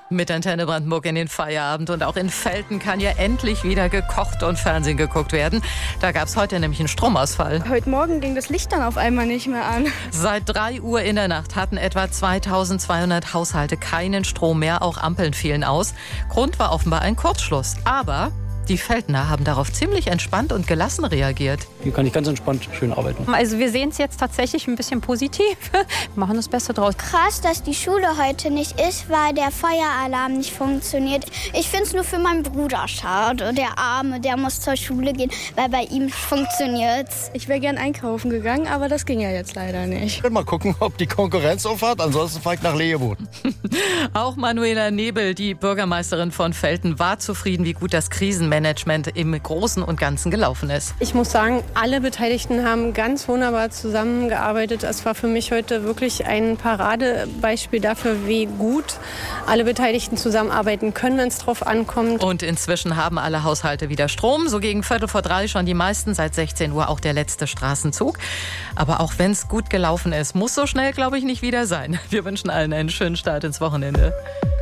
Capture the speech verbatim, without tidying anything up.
Mit Antenne Brandenburg in den Feierabend. Und auch in Velten kann ja endlich wieder gekocht und Fernsehen geguckt werden. Da gab es heute nämlich einen Stromausfall. Heute Morgen ging das Licht dann auf einmal nicht mehr an. Seit drei Uhr in der Nacht hatten etwa zweitausendzweihundert Haushalte keinen Strom mehr. Auch Ampeln fielen aus. Grund war offenbar ein Kurzschluss. Aber die Veltener haben darauf ziemlich entspannt und gelassen reagiert. Hier kann ich ganz entspannt schön arbeiten. Also wir sehen es jetzt tatsächlich ein bisschen positiv. Wir machen das Beste draus. Krass, dass die Schule heute nicht ist, weil der Feueralarm nicht funktioniert. Ich finde es nur für meinen Bruder schade. Der Arme, der muss zur Schule gehen, weil bei ihm funktioniert's. Ich wäre gern einkaufen gegangen, aber das ging ja jetzt leider nicht. Mal gucken, ob die Konkurrenz aufhört. Ansonsten fahre ich nach Lehewohn. Auch Manuela Nebel, die Bürgermeisterin von Velten, war zufrieden, wie gut das Krisenmanagement im Großen und Ganzen gelaufen ist. Ich muss sagen, alle Beteiligten haben ganz wunderbar zusammengearbeitet. Es war für mich heute wirklich ein Paradebeispiel dafür, wie gut alle Beteiligten zusammenarbeiten können, wenn es drauf ankommt. Und inzwischen haben alle Haushalte wieder Strom. So gegen Viertel vor drei schon die meisten, seit sechzehn Uhr auch der letzte Straßenzug. Aber auch wenn es gut gelaufen ist, muss so schnell, glaube ich, nicht wieder sein. Wir wünschen allen einen schönen Start ins Wochenende.